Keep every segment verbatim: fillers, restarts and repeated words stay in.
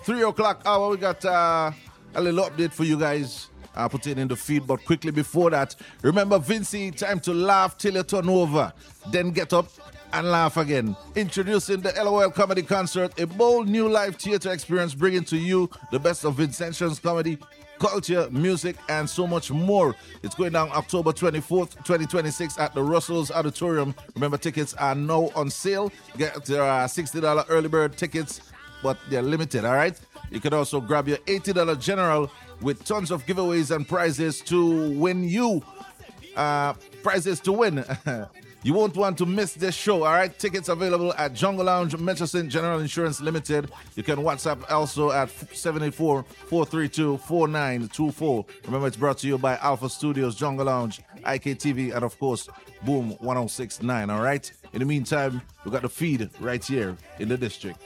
Three o'clock hour, we got uh, a little update for you guys. Uh, put it in the feed, but quickly before that, remember Vincy, time to laugh till you turn over, then get up and laugh again. Introducing the LOL Comedy Concert, a bold new live theater experience bringing to you the best of Vincentian's comedy, culture, music, and so much more. It's going down October twenty-fourth, twenty twenty-six at the Russell's Auditorium. Remember, tickets are now on sale. Get there are sixty dollars early bird tickets, but they're limited, all right? You can also grab your eighty dollars general with tons of giveaways and prizes to win you. Uh, prizes to win. You won't want to miss this show, all right? Tickets available at Jungle Lounge, Metrosin General Insurance Limited. You can WhatsApp also at seven eight four, four three two, four nine two four. Remember, it's brought to you by Alpha Studios, Jungle Lounge, I K T V, and of course, Boom one oh six point nine, all right? In the meantime, we got the feed right here in the district.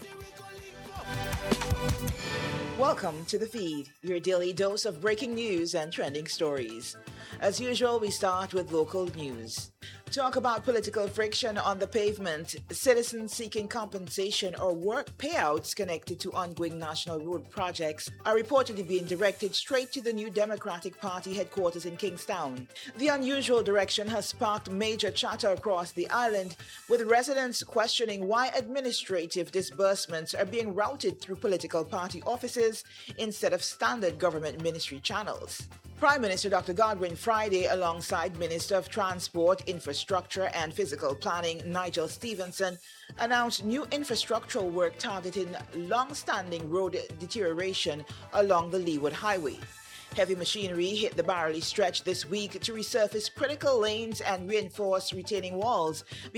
Welcome to The Feed, your daily dose of breaking news and trending stories. As usual, we start with local news. Talk about political friction on the pavement, citizens seeking compensation or work payouts connected to ongoing national road projects are reportedly being directed straight to the new Democratic Party headquarters in Kingstown. The unusual direction has sparked major chatter across the island, with residents questioning why administrative disbursements are being routed through political party offices instead of standard government ministry channels. Prime Minister Doctor Godwin Friday, alongside Minister of Transport, Infrastructure and Physical Planning Nigel Stevenson, announced new infrastructural work targeting long-standing road deterioration along the Leeward Highway. Heavy machinery hit the Barley Stretch this week to resurface critical lanes and reinforce retaining walls